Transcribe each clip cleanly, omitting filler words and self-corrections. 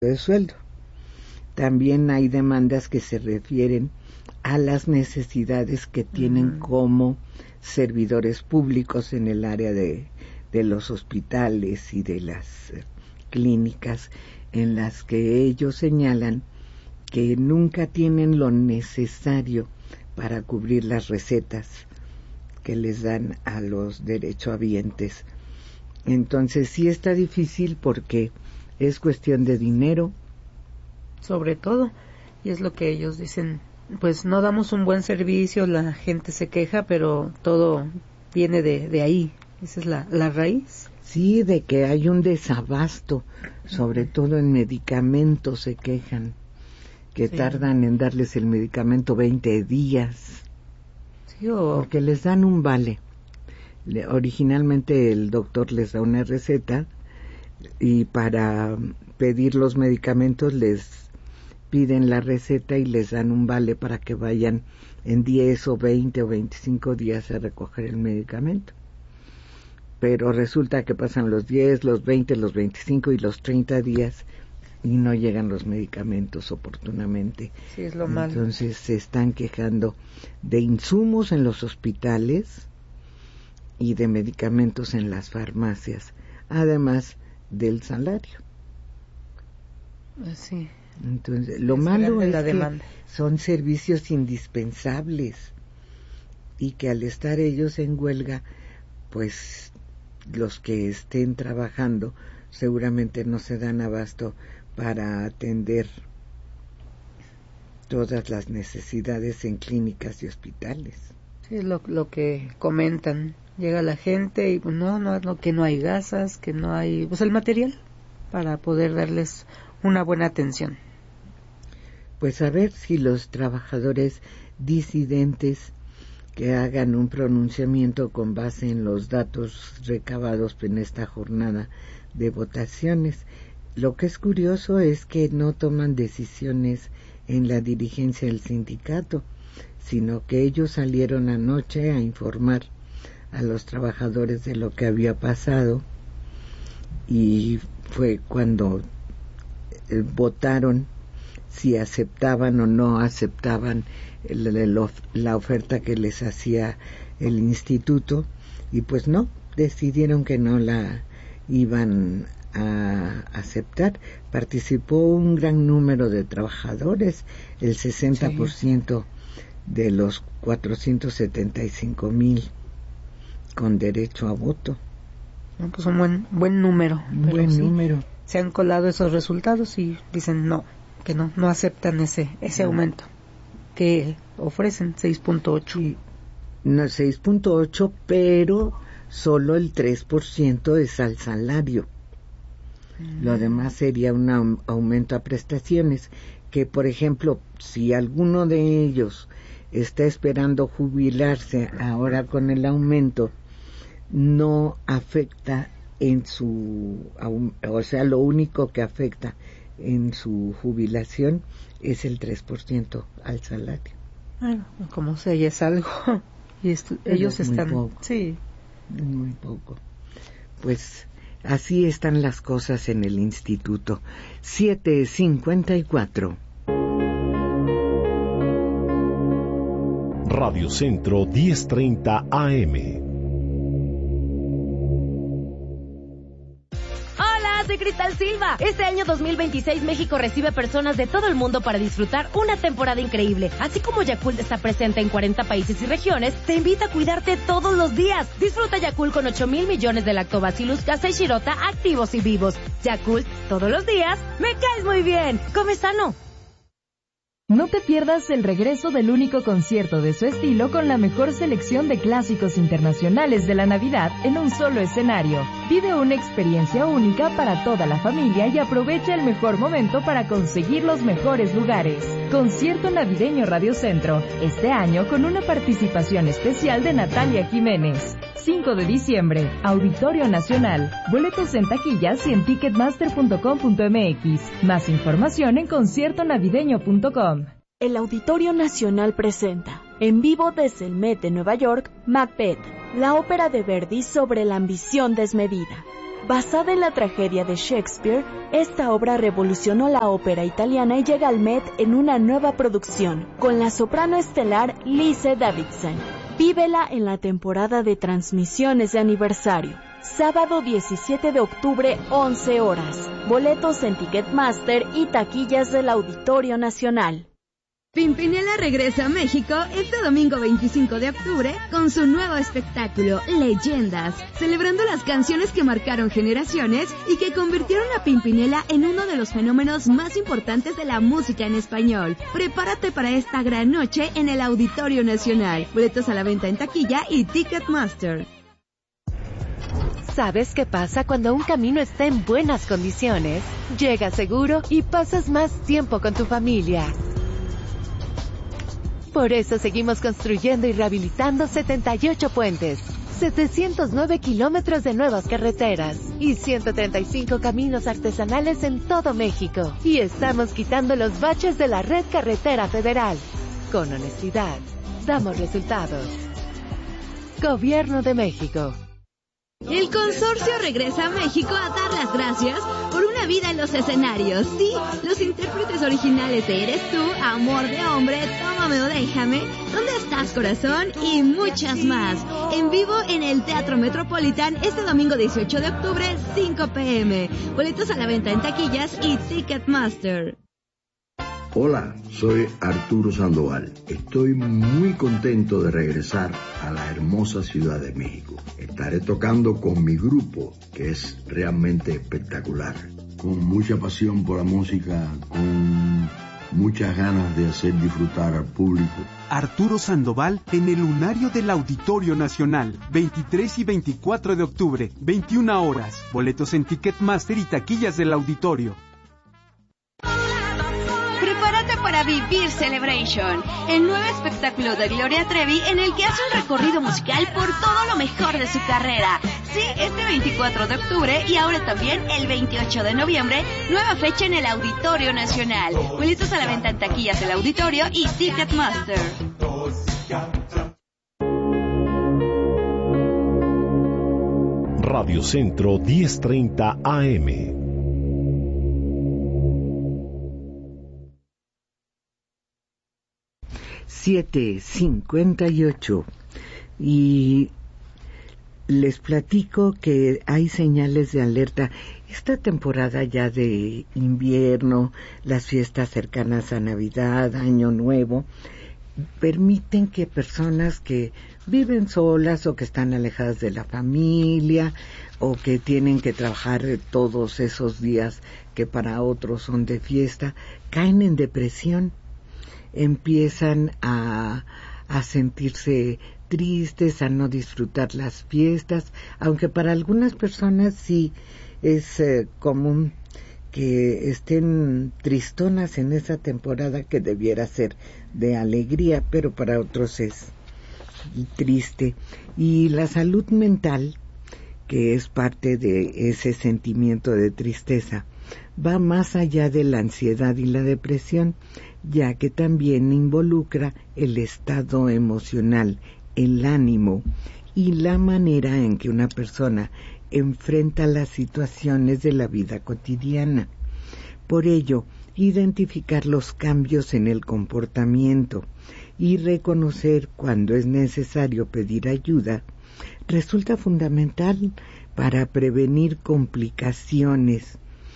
de sueldo. También hay demandas que se refieren a las necesidades que tienen como servidores públicos en el área de los hospitales y de las clínicas, en las que ellos señalan que nunca tienen lo necesario para cubrir las recetas que les dan a los derechohabientes. Entonces sí está difícil porque es cuestión de dinero. Sobre todo, y es lo que ellos dicen, pues no damos un buen servicio, la gente se queja, pero todo viene de ahí, esa es la raíz. Sí, de que hay un desabasto, sobre todo en medicamentos se quejan, que tardan en darles el medicamento 20 días, porque les dan un vale. Originalmente el doctor les da una receta y para pedir los medicamentos les piden la receta y les dan un vale para que vayan en 10 o 20 o 25 días a recoger el medicamento. Pero resulta que pasan los 10, los 20, los 25 y los 30 días y no llegan los medicamentos oportunamente. Sí, es lo malo. Entonces se están quejando de insumos en los hospitales y de medicamentos en las farmacias, además del salario. Sí. Entonces, lo malo es que son servicios indispensables y que al estar ellos en huelga, pues los que estén trabajando seguramente no se dan abasto para atender todas las necesidades en clínicas y hospitales. Sí, es lo que comentan. Llega la gente y que no hay gasas, que no hay pues el material para poder darles una buena atención. Pues a ver si los trabajadores disidentes que hagan un pronunciamiento con base en los datos recabados en esta jornada de votaciones. Lo que es curioso es que no toman decisiones en la dirigencia del sindicato, sino que ellos salieron anoche a informar a los trabajadores de lo que había pasado y fue cuando votaron si aceptaban o no aceptaban la oferta que les hacía el instituto y pues no, decidieron que no la iban a aceptar. Participó un gran número de trabajadores, el 60% de los 475,000 con derecho a voto. Pues un buen número. Buen número. Se han colado esos resultados y dicen que no aceptan ese aumento que ofrecen, 6.8. Sí, no, 6.8, pero solo el 3% es al salario. Lo demás sería un aumento a prestaciones, que por ejemplo, si alguno de ellos está esperando jubilarse ahora con el aumento, no afecta en su, o sea, lo único que afecta en su jubilación es el 3% al salario. Bueno, como sea, ya es algo. Y ellos están... Poco, sí. Muy poco. Pues así están las cosas en el instituto. 7:54. Radio Centro 10:30 AM. Soy Cristal Silva. Este año 2026 México recibe personas de todo el mundo para disfrutar una temporada increíble. Así como Yakult está presente en 40 países y regiones, te invita a cuidarte todos los días. Disfruta Yakult con 8,000 millones de Lactobacillus casei shirota activos y vivos. Yakult, todos los días, me caes muy bien. Come sano. No te pierdas el regreso del único concierto de su estilo con la mejor selección de clásicos internacionales de la Navidad en un solo escenario. Vive una experiencia única para toda la familia y aprovecha el mejor momento para conseguir los mejores lugares. Concierto navideño Radio Centro, este año con una participación especial de Natalia Jiménez. 5 de diciembre, Auditorio Nacional. Boletos en taquillas y en ticketmaster.com.mx. Más información en conciertonavideño.com. El Auditorio Nacional presenta, en vivo desde el Met de Nueva York, Macbeth, la ópera de Verdi sobre la ambición desmedida. Basada en la tragedia de Shakespeare, esta obra revolucionó la ópera italiana y llega al Met en una nueva producción, con la soprano estelar Lise Davidsen. Vívela en la temporada de transmisiones de aniversario. Sábado 17 de octubre, 11 horas. Boletos en Ticketmaster y taquillas del Auditorio Nacional. Pimpinela regresa a México este domingo 25 de octubre con su nuevo espectáculo, Leyendas, celebrando las canciones que marcaron generaciones y que convirtieron a Pimpinela en uno de los fenómenos más importantes de la música en español. Prepárate para esta gran noche en el Auditorio Nacional. Boletos a la venta en taquilla y Ticketmaster. ¿Sabes qué pasa cuando un camino está en buenas condiciones? Llegas seguro y pasas más tiempo con tu familia. Por eso seguimos construyendo y rehabilitando 78 puentes, 709 kilómetros de nuevas carreteras y 135 caminos artesanales en todo México. Y estamos quitando los baches de la red carretera federal. Con honestidad, damos resultados. Gobierno de México. El consorcio regresa a México a dar las gracias por una vida en los escenarios. Sí, los intérpretes originales de Eres Tú, Amor de Hombre, Tómame o Déjame, ¿Dónde estás, corazón? Y muchas más. En vivo en el Teatro Metropolitan este domingo 18 de octubre, 5 p.m. Boletos a la venta en taquillas y Ticketmaster. Hola, soy Arturo Sandoval. Estoy muy contento de regresar a la hermosa Ciudad de México. Estaré tocando con mi grupo, que es realmente espectacular. Con mucha pasión por la música, con muchas ganas de hacer disfrutar al público. Arturo Sandoval en el Lunario del Auditorio Nacional, 23 y 24 de octubre, 21 horas. Boletos en Ticketmaster y taquillas del auditorio. Para Vivir Celebration, el nuevo espectáculo de Gloria Trevi en el que hace un recorrido musical por todo lo mejor de su carrera. Sí, este 24 de octubre y ahora también el 28 de noviembre, nueva fecha en el Auditorio Nacional. Boletos a la venta en taquillas del auditorio y Ticketmaster. Radio Centro 1030 AM. $7:58 y les platico que hay señales de alerta. Esta temporada ya de invierno, las fiestas cercanas a Navidad, Año Nuevo, permiten que personas que viven solas o que están alejadas de la familia o que tienen que trabajar todos esos días que para otros son de fiesta, caen en depresión. Empiezan a sentirse tristes, a no disfrutar las fiestas, aunque para algunas personas sí es común que estén tristonas en esa temporada que debiera ser de alegría, pero para otros es triste. Y la salud mental, que es parte de ese sentimiento de tristeza, va más allá de la ansiedad y la depresión, ya que también involucra el estado emocional, el ánimo y la manera en que una persona enfrenta las situaciones de la vida cotidiana. Por ello, identificar los cambios en el comportamiento y reconocer cuando es necesario pedir ayuda resulta fundamental para prevenir complicaciones.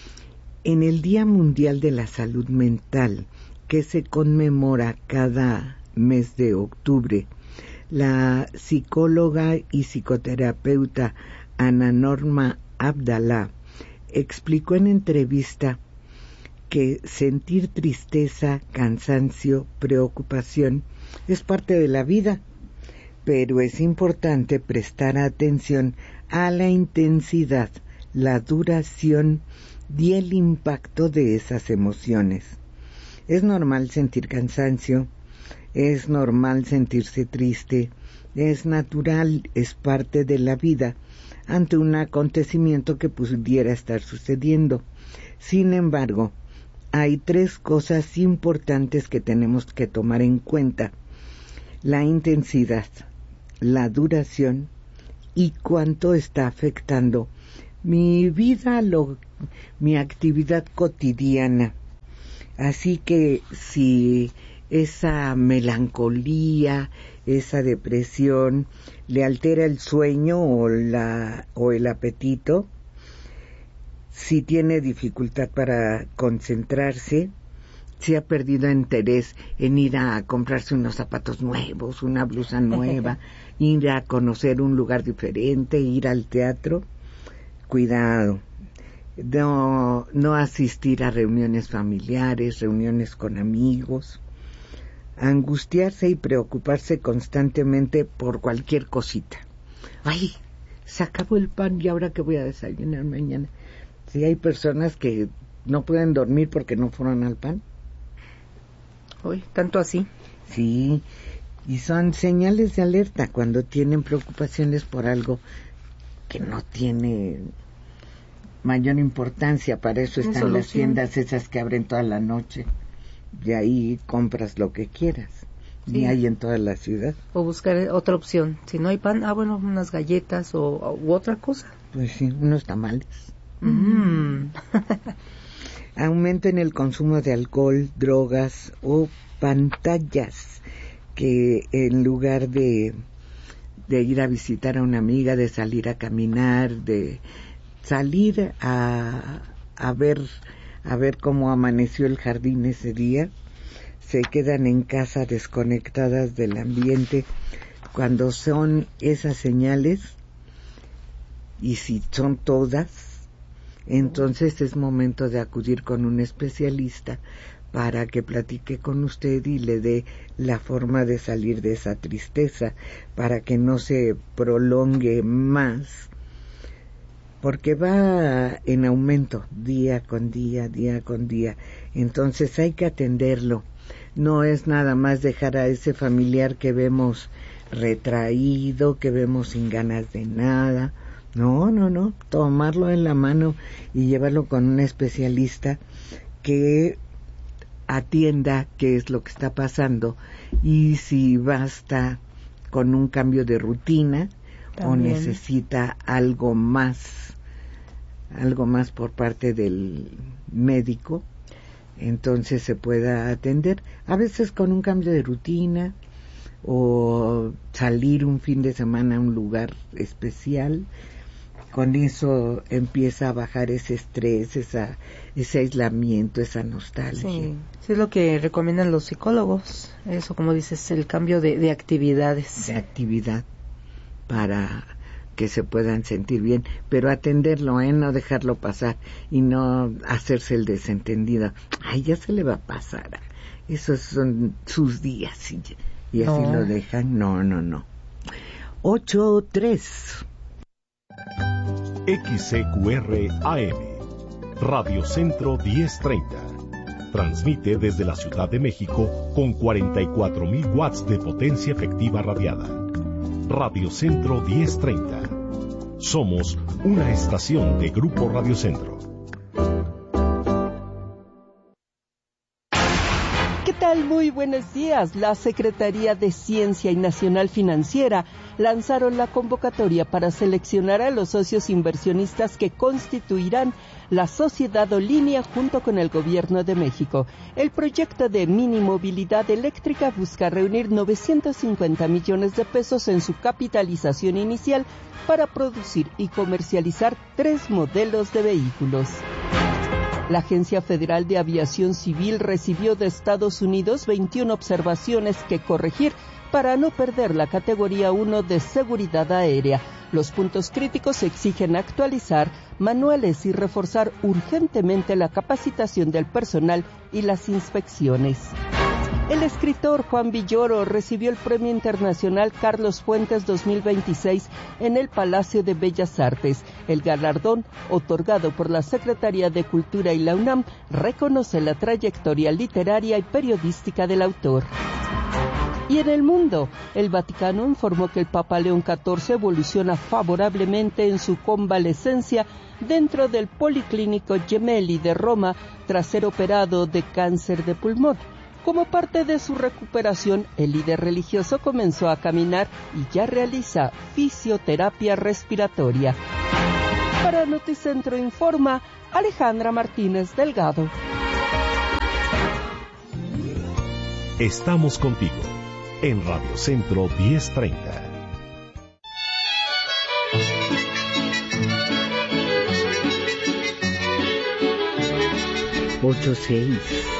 En el Día Mundial de la Salud Mental, que se conmemora cada mes de octubre, la psicóloga y psicoterapeuta Ana Norma Abdalá explicó en entrevista que sentir tristeza, cansancio, preocupación es parte de la vida, pero es importante prestar atención a la intensidad, la duración y el impacto de esas emociones. Es normal sentir cansancio, es normal sentirse triste, es natural, es parte de la vida ante un acontecimiento que pudiera estar sucediendo. Sin embargo, hay 3 cosas importantes que tenemos que tomar en cuenta: la intensidad, la duración y cuánto está afectando mi vida, mi actividad cotidiana. Así que si esa melancolía, esa depresión le altera el sueño o el apetito, si tiene dificultad para concentrarse, si ha perdido interés en ir a comprarse unos zapatos nuevos, una blusa nueva, ir a conocer un lugar diferente, ir al teatro, cuidado. No asistir a reuniones familiares, reuniones con amigos, angustiarse y preocuparse constantemente por cualquier cosita. Ay, se acabó el pan y ahora qué voy a desayunar mañana. Si hay personas que no pueden dormir porque no fueron al pan. Uy, tanto así. Sí, y son señales de alerta cuando tienen preocupaciones por algo que no tiene mayor importancia. Para eso están las tiendas esas que abren toda la noche y ahí compras lo que quieras. Sí. Y hay en toda la ciudad. O buscar otra opción. Si no hay pan, bueno, unas galletas u otra cosa. Pues sí, unos tamales. Aumento en el consumo de alcohol, drogas o pantallas, que en lugar de ir a visitar a una amiga, de salir a caminar, de salir a ver cómo amaneció el jardín ese día, se quedan en casa desconectadas del ambiente. Cuando son esas señales, y si son todas, entonces es momento de acudir con un especialista para que platique con usted y le dé la forma de salir de esa tristeza, para que no se prolongue más, porque va en aumento día con día. Entonces hay que atenderlo. No es nada más dejar a ese familiar que vemos retraído, que vemos sin ganas de nada. No, tomarlo en la mano y llevarlo con un especialista que atienda qué es lo que está pasando y si basta con un cambio de rutina también, o necesita algo más por parte del médico, entonces se pueda atender. A veces con un cambio de rutina o salir un fin de semana a un lugar especial, con eso empieza a bajar ese estrés, ese aislamiento, esa nostalgia. Sí, es lo que recomiendan los psicólogos, eso, como dices, el cambio de actividades. De actividad, para que se puedan sentir bien, pero atenderlo, no dejarlo pasar y no hacerse el desentendido. Ay, ya se le va a pasar, esos son sus días y así lo dejan. No. 8:03 XCQR AM, Radio Centro 1030. Transmite desde la Ciudad de México con 44,000 watts de potencia efectiva radiada. Radio Centro 1030. Somos una estación de Grupo Radio Centro. ¿Qué tal? Muy buenos días. La Secretaría de Ciencia y Nacional Financiera lanzaron la convocatoria para seleccionar a los socios inversionistas que constituirán la sociedad o línea junto con el Gobierno de México. El proyecto de mini movilidad eléctrica busca reunir 950 millones de pesos en su capitalización inicial para producir y comercializar 3 modelos de vehículos. La Agencia Federal de Aviación Civil recibió de Estados Unidos 21 observaciones que corregir para no perder la categoría 1 de seguridad aérea. Los puntos críticos exigen actualizar manuales y reforzar urgentemente la capacitación del personal y las inspecciones. El escritor Juan Villoro recibió el Premio Internacional Carlos Fuentes 2026 en el Palacio de Bellas Artes. El galardón, otorgado por la Secretaría de Cultura y la UNAM, reconoce la trayectoria literaria y periodística del autor. Y en el mundo, el Vaticano informó que el Papa León XIV evoluciona favorablemente en su convalecencia dentro del Policlínico Gemelli de Roma tras ser operado de cáncer de pulmón. Como parte de su recuperación, el líder religioso comenzó a caminar y ya realiza fisioterapia respiratoria. Para Noticentro Informa, Alejandra Martínez Delgado. Estamos contigo en Radio Centro 1030. 8:06.